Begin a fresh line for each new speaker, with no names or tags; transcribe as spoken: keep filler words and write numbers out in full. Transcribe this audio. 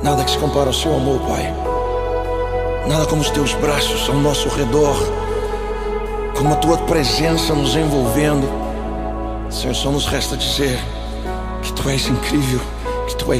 Nada que se compara ao seu amor, Pai. Nada como os teus braços ao nosso redor, como a tua presença nos envolvendo. Senhor, só nos resta dizer que tu és incrível, que tu és